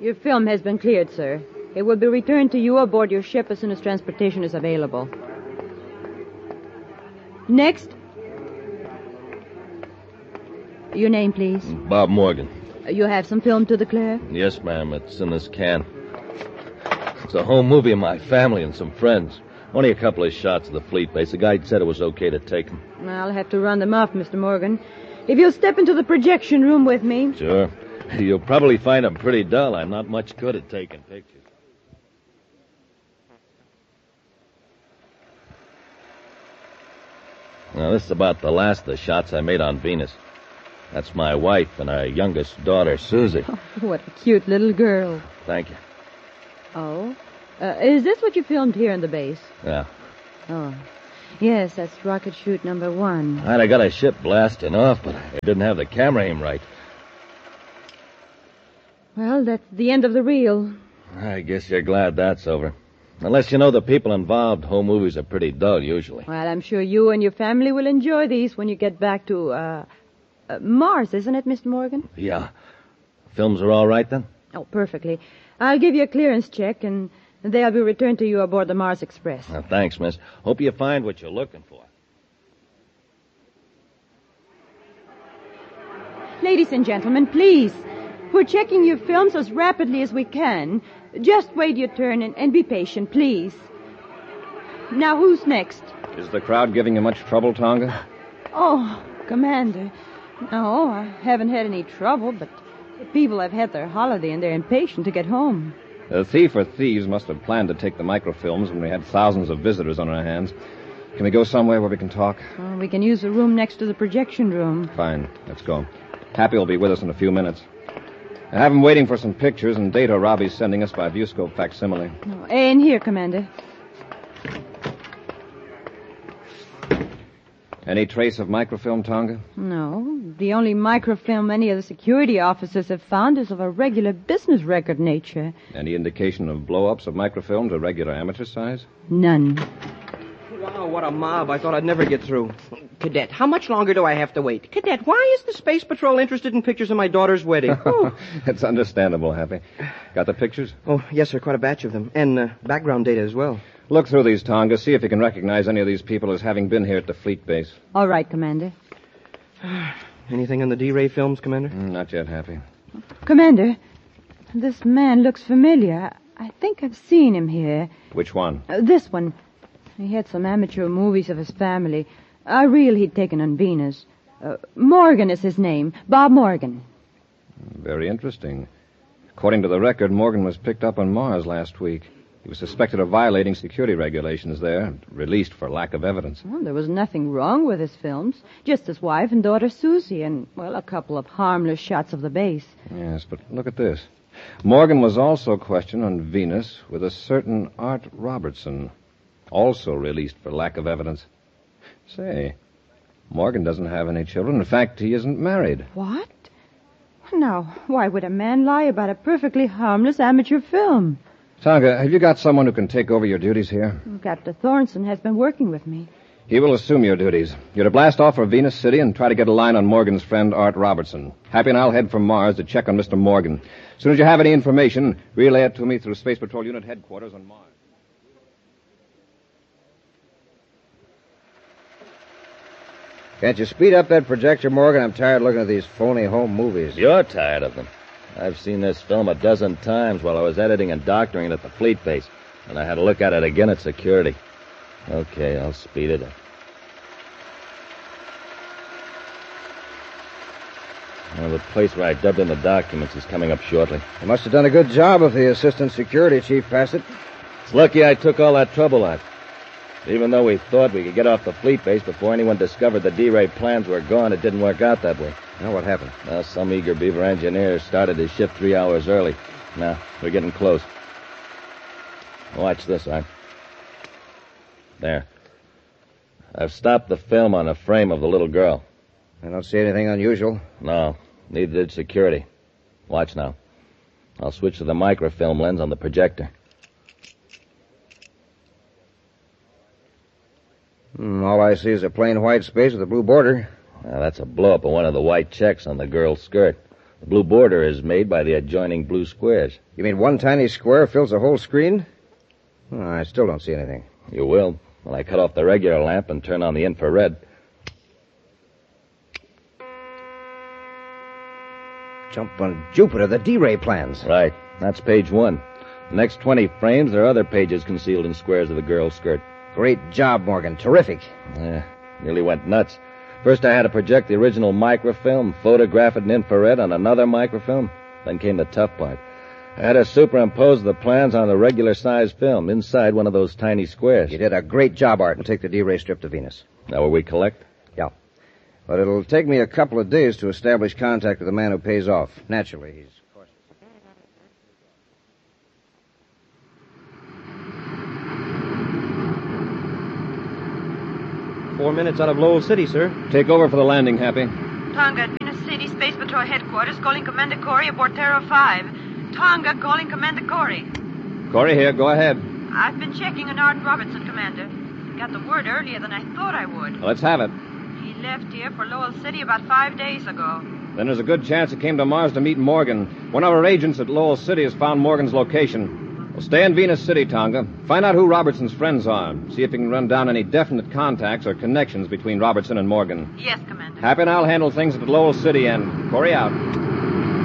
Your film has been cleared, sir. It will be returned to you aboard your ship as soon as transportation is available. Next. Your name, please. Bob Morgan. You have some film to declare? Yes, ma'am. It's in this can. It's a home movie of my family and some friends. Only a couple of shots of the fleet base. The guide said it was okay to take them. I'll have to run them off, Mr. Morgan. If you'll step into the projection room with me. Sure. You'll probably find them pretty dull. I'm not much good at taking pictures. Now, this is about the last of the shots I made on Venus. That's my wife and our youngest daughter, Susie. Oh, what a cute little girl. Thank you. Oh? Is this what you filmed here in the base? Yeah. Oh. Yes, that's rocket chute number 1. I got a ship blasting off, but I didn't have the camera aim right. Well, that's the end of the reel. I guess you're glad that's over. Unless you know the people involved, home movies are pretty dull usually. Well, I'm sure you and your family will enjoy these when you get back to, Mars, isn't it, Mr. Morgan? Yeah. Films are all right then? Oh, perfectly. I'll give you a clearance check, and they'll be returned to you aboard the Mars Express. Thanks, miss. Hope you find what you're looking for. Ladies and gentlemen, please. We're checking your films as rapidly as we can. Just wait your turn and be patient, please. Now, who's next? Is the crowd giving you much trouble, Tonga? Oh, Commander. No, I haven't had any trouble, but the people have had their holiday and they're impatient to get home. The thief or thieves must have planned to take the microfilms when we had thousands of visitors on our hands. Can we go somewhere where we can talk? We can use the room next to the projection room. Fine. Let's go. Happy will be with us in a few minutes. I have him waiting for some pictures and data Robbie's sending us by viewscope facsimile. Oh, and here, Commander. Any trace of microfilm, Tonga? No. The only microfilm any of the security officers have found is of a regular business record nature. Any indication of blow-ups of microfilm to regular amateur size? None. Wow, what a mob. I thought I'd never get through. Cadet, how much longer do I have to wait? Cadet, why is the Space Patrol interested in pictures of my daughter's wedding? Oh. It's understandable, Happy. Got the pictures? Oh, yes, sir, quite a batch of them. And background data as well. Look through these, Tonga. See if you can recognize any of these people as having been here at the fleet base. All right, Commander. Anything on the D-Ray films, Commander? Not yet, Happy. Commander, this man looks familiar. I think I've seen him here. Which one? This one. He had some amateur movies of his family. A reel he'd taken on Venus. Morgan is his name. Bob Morgan. Very interesting. According to the record, Morgan was picked up on Mars last week. He was suspected of violating security regulations there and released for lack of evidence. Well, there was nothing wrong with his films. Just his wife and daughter Susie and, well, a couple of harmless shots of the base. Yes, but look at this. Morgan was also questioned on Venus with a certain Art Robertson, also released for lack of evidence. Say, Morgan doesn't have any children. In fact, he isn't married. What? Now, why would a man lie about a perfectly harmless amateur film? Tonga, have you got someone who can take over your duties here? Captain Thornton has been working with me. He will assume your duties. You're to blast off for Venus City and try to get a line on Morgan's friend, Art Robertson. Happy and I'll head for Mars to check on Mr. Morgan. As soon as you have any information, relay it to me through Space Patrol Unit Headquarters on Mars. Can't you speed up that projector, Morgan? I'm tired looking at these phony home movies. You're tired of them. I've seen this film a dozen times while I was editing and doctoring it at the fleet base, and I had to look at it again at security. Okay, I'll speed it up. Well, the place where I dubbed in the documents is coming up shortly. You must have done a good job if the assistant security chief passed it. It's lucky I took all that trouble out. Even though we thought we could get off the fleet base before anyone discovered the D-Ray plans were gone, it didn't work out that way. Now, what happened? Well, some eager beaver engineer started his shift 3 hours early. Now, we're getting close. Watch this, Art. There. I've stopped the film on the frame of the little girl. I don't see anything unusual. No, neither did security. Watch now. I'll switch to the microfilm lens on the projector. All I see is a plain white space with a blue border. Now, that's a blow-up of one of the white checks on the girl's skirt. The blue border is made by the adjoining blue squares. You mean one tiny square fills the whole screen? Oh, I still don't see anything. You will when I cut off the regular lamp and turn on the infrared. Jump on Jupiter, the D-ray plans. Right. That's page 1. The next 20 frames, there are other pages concealed in squares of the girl's skirt. Great job, Morgan. Terrific. Nearly went nuts. First I had to project the original microfilm, photograph it in infrared on another microfilm. Then came the tough part. I had to superimpose the plans on the regular-sized film inside one of those tiny squares. You did a great job, Art, and take the D-ray strip to Venus. Now, will we collect? Yeah. But it'll take me a couple of days to establish contact with the man who pays off. Naturally, he's cautious. 4 minutes out of Lowell City, sir. Take over for the landing, Happy. Tonga, Venus City, Space Patrol Headquarters, calling Commander Corey aboard Terra 5. Tonga, calling Commander Corey. Corey here. Go ahead. I've been checking on Art Robertson, Commander. Got the word earlier than I thought I would. Let's have it. He left here for Lowell City about 5 days ago. Then there's a good chance he came to Mars to meet Morgan. One of our agents at Lowell City has found Morgan's location. We'll stay in Venus City, Tonga. Find out who Robertson's friends are. See if you can run down any definite contacts or connections between Robertson and Morgan. Yes, Commander. Happy and I'll handle things at Lowell City, and Corey out.